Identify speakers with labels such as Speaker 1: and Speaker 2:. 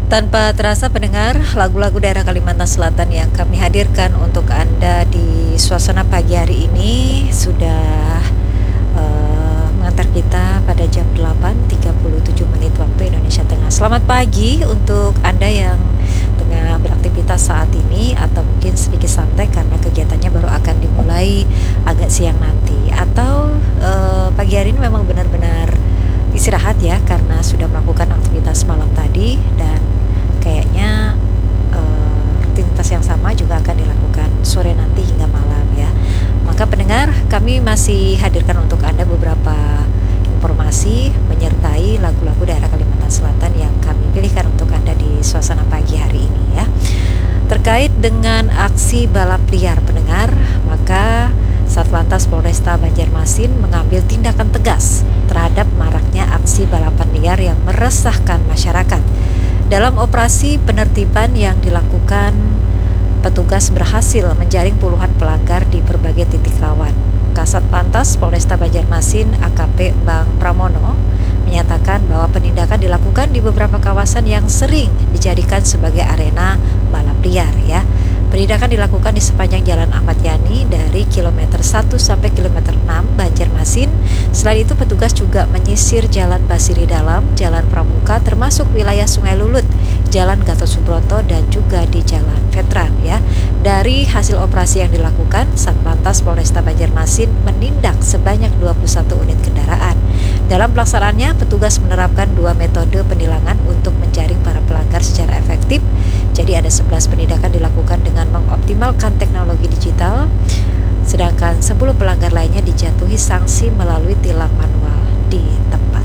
Speaker 1: Tanpa terasa pendengar, lagu-lagu daerah Kalimantan Selatan yang kami hadirkan untuk Anda di suasana pagi hari ini sudah mengantar kita pada jam 8:37 waktu Indonesia Tengah. Selamat pagi untuk Anda yang tengah beraktivitas saat ini atau mungkin sedikit santai karena kegiatannya baru akan dimulai agak siang nanti, atau pagi hari ini memang benar-benar istirahat ya karena sudah melakukan aktivitas malam tadi, dan kayaknya rutinitas yang sama juga akan dilakukan sore nanti hingga malam ya. Maka pendengar, kami masih hadirkan untuk Anda beberapa informasi menyertai lagu-lagu daerah Kalimantan Selatan yang kami pilihkan untuk Anda di suasana pagi hari ini ya. Terkait dengan aksi balap liar pendengar, maka Satlantas Polresta Banjarmasin mengambil tindakan tegas terhadap maraknya aksi balapan liar yang meresahkan masyarakat. Dalam operasi penertiban yang dilakukan, petugas berhasil menjaring puluhan pelanggar di berbagai titik rawan. Kasat Lantas Polresta Banjarmasin AKP Bang Pramono menyatakan bahwa penindakan dilakukan di beberapa kawasan yang sering dijadikan sebagai arena balap liar ya. Penindakan dilakukan di sepanjang Jalan Ahmad Yani dari kilometer 1 sampai kilometer 6 Banjarmasin. Selain itu, petugas juga menyisir Jalan Basiri Dalam, Jalan Pramuka, termasuk wilayah Sungai Lulut, Jalan Gatot Subroto, dan juga di Jalan Veteran ya. Dari hasil operasi yang dilakukan, Satlantas Polresta Banjarmasin menindak sebanyak 21 unit kendaraan. Dalam pelaksanaannya, petugas menerapkan 2 metode penilangan untuk menjaring para pelanggar secara efektif. Jadi ada 11 penindakan dilakukan dengan mengoptimalkan teknologi digital, sedangkan 10 pelanggar lainnya dijatuhi sanksi melalui tilang manual di tempat.